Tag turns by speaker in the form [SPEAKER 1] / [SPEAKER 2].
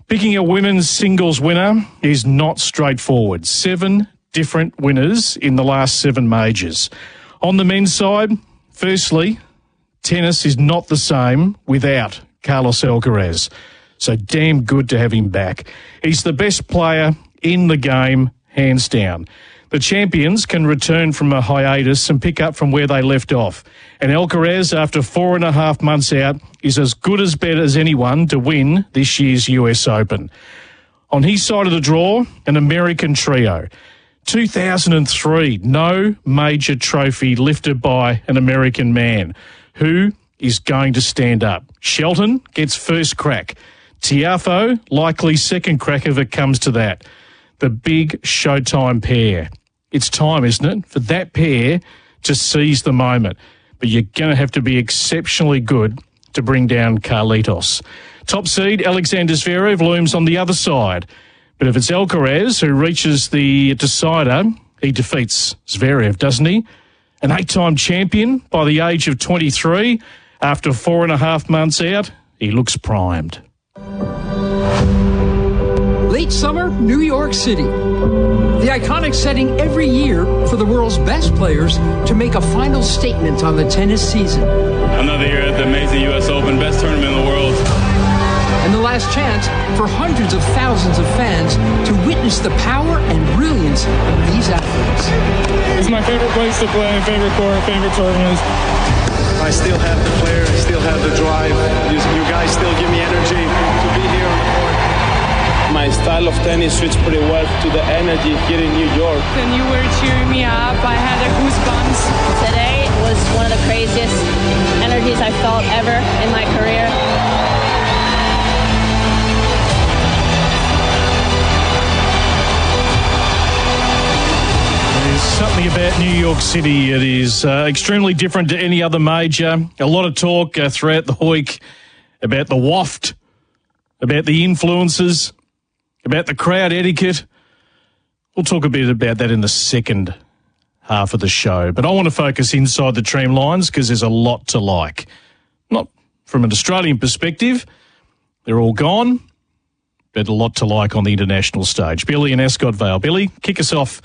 [SPEAKER 1] Picking a women's singles winner is not straightforward. 7 different winners in the last 7 majors. On the men's side, firstly, tennis is not the same without Carlos Alcaraz. So damn good to have him back. He's the best player in the game, hands down. The champions can return from a hiatus and pick up from where they left off. And Alcaraz, after 4.5 months out, is as good as bet as anyone to win this year's US Open. On his side of the draw, an American trio. 2003, no major trophy lifted by an American man. Who is going to stand up? Shelton gets first crack. Tiafoe, likely second crack if it comes to that. The big Showtime pair. It's time, isn't it, for that pair to seize the moment. But you're going to have to be exceptionally good to bring down Carlitos. Top seed, Alexander Zverev, looms on the other side. But if it's Alcaraz who reaches the decider, he defeats Zverev, doesn't he? An 8-time champion by the age of 23. After 4.5 months out, he looks primed.
[SPEAKER 2] Late summer, New York City. The iconic setting every year for the world's best players to make a final statement on the tennis season.
[SPEAKER 3] Another year at the amazing U.S. Open, best tournament in the world.
[SPEAKER 2] And the last chance for hundreds of thousands of fans to witness the power and brilliance of these athletes.
[SPEAKER 4] It's my favorite place to play, favorite court, favorite tournament.
[SPEAKER 5] I still have the flair, I still have the drive. You guys still give me energy to be here on the court.
[SPEAKER 6] My style of tennis suits pretty well to the energy here in New York.
[SPEAKER 7] When you were cheering me up, I had a goosebumps.
[SPEAKER 8] Today was one of the craziest energies I felt ever in my career.
[SPEAKER 1] There's something about New York City. It is extremely different to any other major. A lot of talk throughout the week about the waft, about the influences, about the crowd etiquette. We'll talk a bit about that in the second half of the show. But I want to focus inside the tram lines because there's a lot to like. Not from an Australian perspective. They're all gone. But a lot to like on the international stage. Billy and Ascot Vale. Billy, kick us off.